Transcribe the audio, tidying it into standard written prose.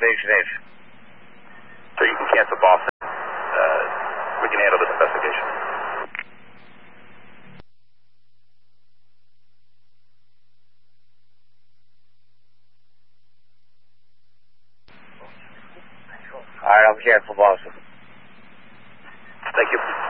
investigation is. So you can cancel Boston. We can handle this investigation. All right, I'll be careful, Boston. Thank you.